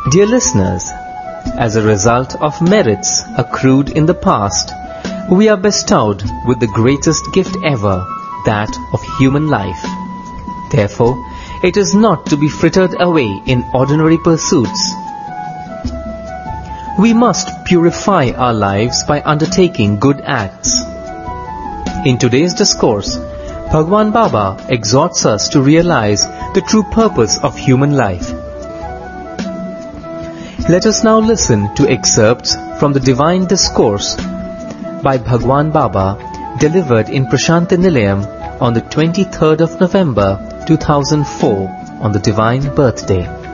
Dear listeners, as a result of merits accrued in the past, we are bestowed with the greatest gift ever, that of human life. Therefore, it is not to be frittered away in ordinary pursuits. We must purify our lives by undertaking good acts. In today's discourse, Bhagwan Baba exhorts us to realize the true purpose of human life. Let us now listen to excerpts from the Divine Discourse by Bhagwan Baba, delivered in Prashanti Nilayam on the 23rd of November 2004 on the Divine Birthday.